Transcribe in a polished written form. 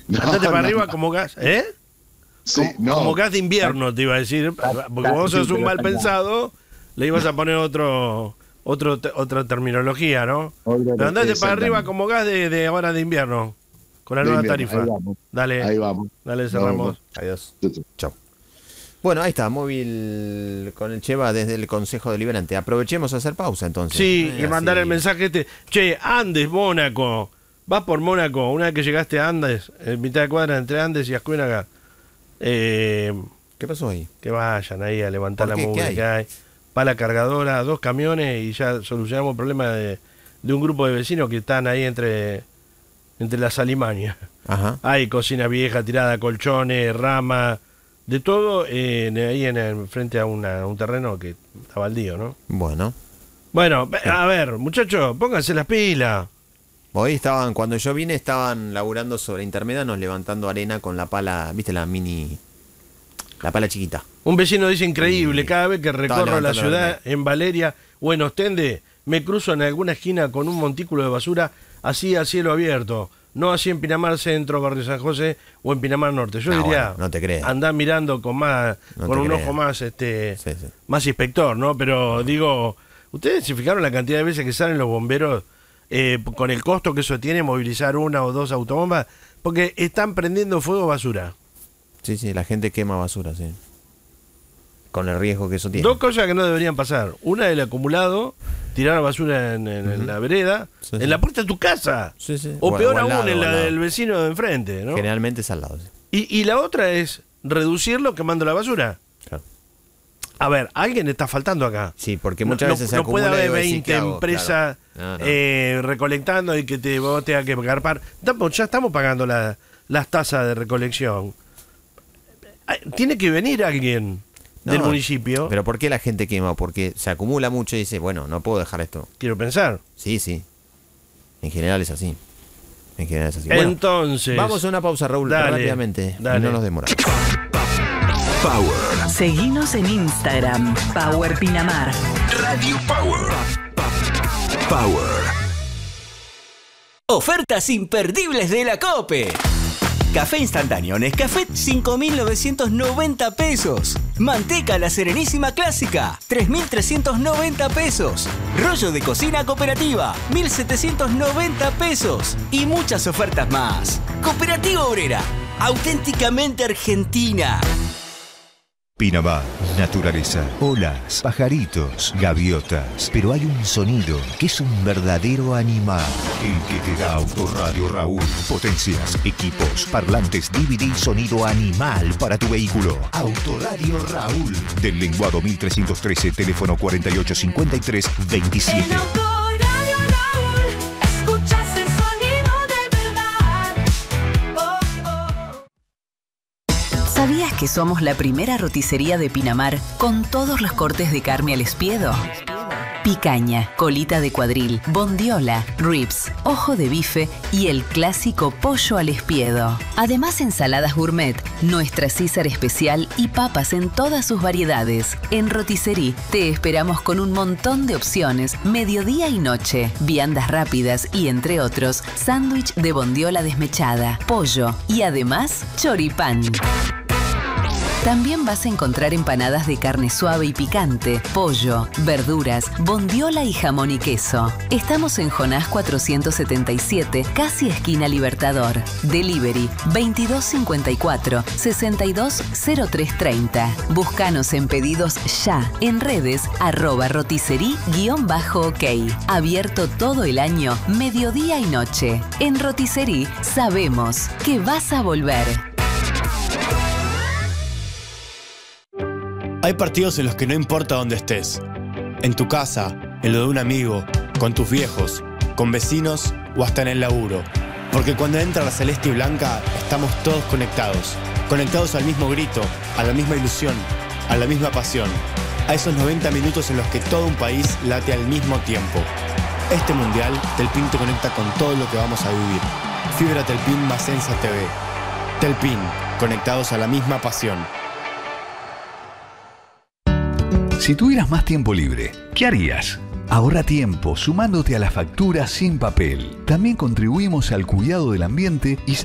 Andate para arriba como gas, ¿eh? Sí, Como gas de invierno, te iba a decir. Porque vos sos un mal pensado, le ibas a poner otra terminología, ¿no? Pero andate para arriba como gas de ahora de invierno, con la nueva tarifa. Ahí vamos. Dale, cerramos. Adiós. Chao. Bueno, ahí está, móvil con el Cheva desde el Consejo Deliberante. Aprovechemos a hacer pausa entonces. Sí, y mandar el mensaje Che, Andes, Mónaco. Vas por Mónaco, una vez que llegaste a Andes, en mitad de cuadra entre Andes y Ascuénaga. ¿Qué pasó ahí? Que vayan ahí a levantar la mugre ¿Qué hay? que hay. Pala cargadora, 2 camiones y ya solucionamos el problema de un grupo de vecinos que están ahí entre las alimañas. Ajá. Hay cocina vieja tirada, colchones, rama, de todo ahí frente a un terreno que está baldío, ¿no? Bueno, a ver, muchachos, pónganse las pilas. hoy cuando yo vine, estaban laburando sobre Intermédanos, levantando arena con la pala, ¿viste? La pala chiquita. Un vecino dice increíble, cada vez que recorro la ciudad en Valeria o en Ostende, me cruzo en alguna esquina con un montículo de basura así a cielo abierto. No así en Pinamar Centro, Barrio San José o en Pinamar Norte. Yo diría, no te creas. Andá mirando con un ojo más más inspector, ¿no? Pero digo, ¿ustedes se fijaron la cantidad de veces que salen los bomberos con el costo que eso tiene movilizar 1 o 2 autobombas? Porque están prendiendo fuego basura. Sí, la gente quema basura, sí. Con el riesgo que eso tiene. 2 cosas que no deberían pasar. Una, el acumulado, tirar la basura en la vereda, en la puerta de tu casa. Sí. O peor al aún, lado, en la del vecino de enfrente, ¿no? Generalmente es al lado, sí. Y la otra es reducirlo quemando la basura. Claro. A ver, alguien está faltando acá. Sí, porque muchas veces se no acumula. puede haber y 20 empresas claro. recolectando y que vos tengas que garpar. Ya estamos pagando las tasas de recolección. Tiene que venir alguien del municipio. Pero ¿por qué la gente quema? Porque se acumula mucho y dice, bueno, no puedo dejar esto. Quiero pensar. Sí. En general es así. Bueno, entonces, vamos a una pausa, Raúl, rápidamente. Dale. Y no nos demoramos. Power. Seguinos en Instagram, Power Pinamar. Radio Power. Power. Ofertas imperdibles de la COPE. Café instantáneo Nescafé, 5.990 pesos. Manteca La Serenísima Clásica, 3.390 pesos. Rollo de cocina cooperativa, 1.790 pesos. Y muchas ofertas más. Cooperativa Obrera, auténticamente argentina. Pinamar, naturaleza, olas, pajaritos, gaviotas. Pero hay un sonido que es un verdadero animal. El que te da Autoradio Raúl. Potencias, equipos, parlantes, DVD y sonido animal para tu vehículo. Autoradio Raúl. Del Lenguado 1313, teléfono 4853-27. ¿Sabías que somos la primera roticería de Pinamar con todos los cortes de carne al espiedo? Picaña, colita de cuadril, bondiola, ribs, ojo de bife y el clásico pollo al espiedo. Además, ensaladas gourmet, nuestra César especial y papas en todas sus variedades. En Rotisserie te esperamos con un montón de opciones, mediodía y noche, viandas rápidas y, entre otros, sándwich de bondiola desmechada, pollo y además choripán. También vas a encontrar empanadas de carne suave y picante, pollo, verduras, bondiola y jamón y queso. Estamos en Jonás 477, casi esquina Libertador. Delivery 2254-620330. Búscanos en pedidos ya en redes @rotisserie_ok. Abierto todo el año, mediodía y noche. En Rotisserie sabemos que vas a volver. Hay partidos en los que no importa dónde estés. En tu casa, en lo de un amigo, con tus viejos, con vecinos o hasta en el laburo. Porque cuando entra la celeste y blanca, estamos todos conectados. Conectados al mismo grito, a la misma ilusión, a la misma pasión. A esos 90 minutos en los que todo un país late al mismo tiempo. Este mundial, Telpin te conecta con todo lo que vamos a vivir. Fibra Telpin más Ensa TV. Telpin, conectados a la misma pasión. Si tuvieras más tiempo libre, ¿qué harías? Ahorra tiempo sumándote a la factura sin papel. También contribuimos al cuidado del ambiente y